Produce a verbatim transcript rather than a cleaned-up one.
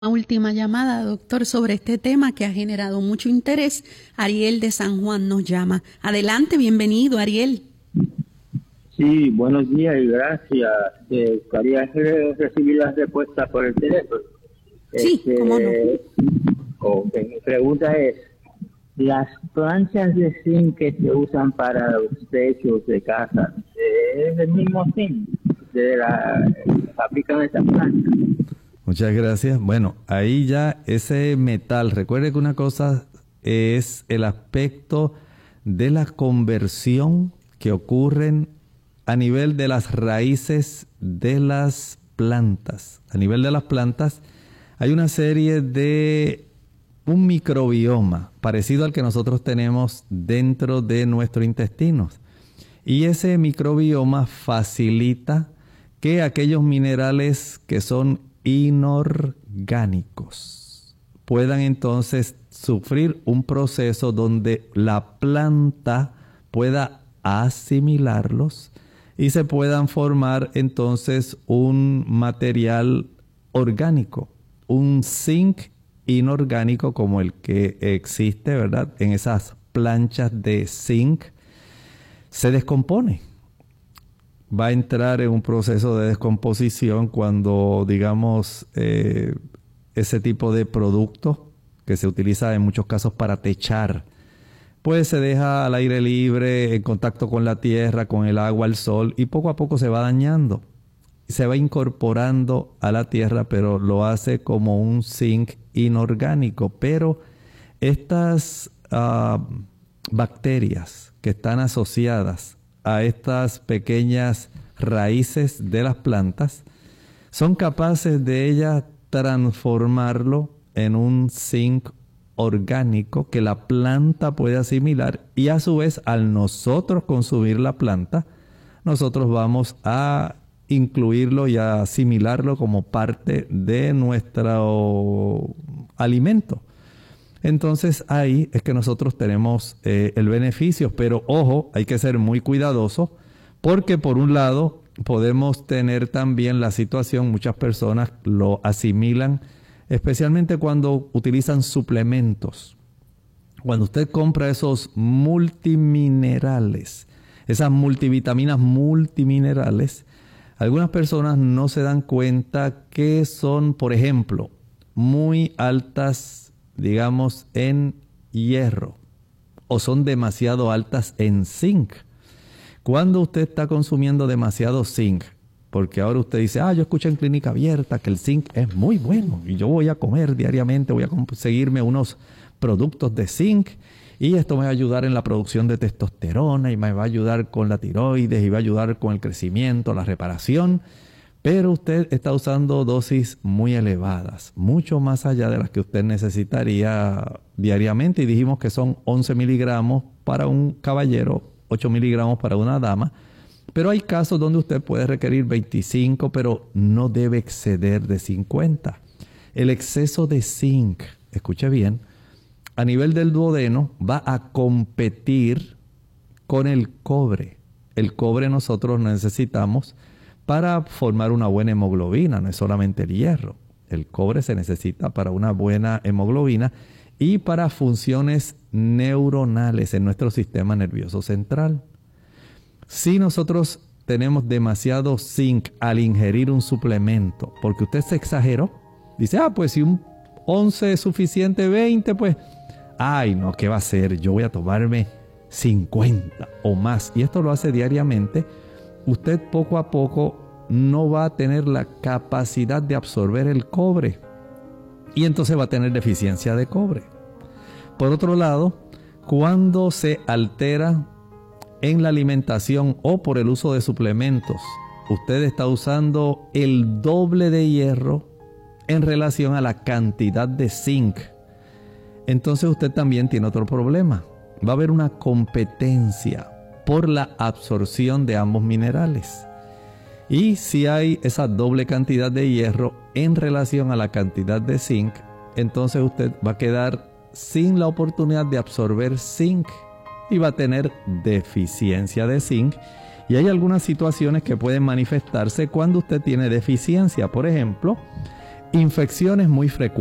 Una última llamada, doctor, sobre este tema que ha generado mucho interés. Ariel de San Juan nos llama. Adelante, bienvenido, Ariel. Sí, buenos días y gracias. Eh, quería recibir las respuestas por el teléfono. Sí, este, cómo no. Okay. Mi pregunta es, las planchas de zinc que se usan para los techos de casa, ¿es el mismo zinc de la fábrica de esa plancha? Muchas gracias. Bueno, ahí ya ese metal, recuerde que una cosa es el aspecto de la conversión que ocurren a nivel de las raíces de las plantas. A nivel de las plantas hay una serie de un microbioma parecido al que nosotros tenemos dentro de nuestro intestino. Y ese microbioma facilita que aquellos minerales que son inorgánicos puedan entonces sufrir un proceso donde la planta pueda asimilarlos y se puedan formar entonces un material orgánico, un zinc inorgánico como el que existe, ¿verdad? En esas planchas de zinc se descompone. Va a entrar en un proceso de descomposición cuando, digamos, eh, ese tipo de producto que se utiliza en muchos casos para techar, pues se deja al aire libre, en contacto con la tierra, con el agua, el sol, y poco a poco se va dañando. Se va incorporando a la tierra, pero lo hace como un zinc inorgánico. Pero estas uh, bacterias que están asociadas a estas pequeñas raíces de las plantas son capaces de ellas transformarlo en un zinc orgánico que la planta puede asimilar, y a su vez al nosotros consumir la planta nosotros vamos a incluirlo y a asimilarlo como parte de nuestro alimento. Entonces ahí es que nosotros tenemos eh, el beneficio, pero ojo, hay que ser muy cuidadoso porque por un lado podemos tener también la situación, muchas personas lo asimilan, especialmente cuando utilizan suplementos. Cuando usted compra esos multiminerales, esas multivitaminas multiminerales, algunas personas no se dan cuenta que son, por ejemplo, muy altas, digamos, en hierro, o son demasiado altas en zinc. Cuando usted está consumiendo demasiado zinc, porque ahora usted dice, ah, yo escuché en Clínica Abierta que el zinc es muy bueno y yo voy a comer diariamente, voy a conseguirme unos productos de zinc y esto me va a ayudar en la producción de testosterona y me va a ayudar con la tiroides y va a ayudar con el crecimiento, la reparación. Pero usted está usando dosis muy elevadas, mucho más allá de las que usted necesitaría diariamente. Y dijimos que son once miligramos para un caballero, ocho miligramos para una dama. Pero hay casos donde usted puede requerir veinticinco, pero no debe exceder de cincuenta. El exceso de zinc, escuche bien, a nivel del duodeno va a competir con el cobre. El cobre nosotros necesitamos para formar una buena hemoglobina, no es solamente el hierro. El cobre se necesita para una buena hemoglobina y para funciones neuronales en nuestro sistema nervioso central. Si nosotros tenemos demasiado zinc al ingerir un suplemento, porque usted se exageró, dice, ah, pues si un once es suficiente, veinte, pues, ay, no, ¿qué va a hacer? Yo voy a tomarme cincuenta o más. Y esto lo hace diariamente. Usted poco a poco no va a tener la capacidad de absorber el cobre y entonces va a tener deficiencia de cobre. Por otro lado, cuando se altera en la alimentación o por el uso de suplementos, usted está usando el doble de hierro en relación a la cantidad de zinc. Entonces usted también tiene otro problema. Va a haber una competencia por la absorción de ambos minerales. Y si hay esa doble cantidad de hierro en relación a la cantidad de zinc, entonces usted va a quedar sin la oportunidad de absorber zinc y va a tener deficiencia de zinc. Y hay algunas situaciones que pueden manifestarse cuando usted tiene deficiencia. Por ejemplo, Infecciones muy frecuentes.